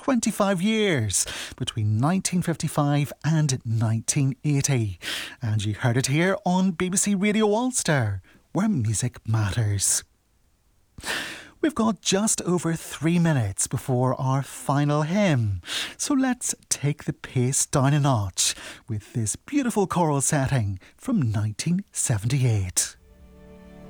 25 years between 1955 and 1980. And you heard it here on BBC Radio Ulster, where music matters. We've got just over 3 minutes before our final hymn, so let's take the pace down a notch with this beautiful choral setting from 1978.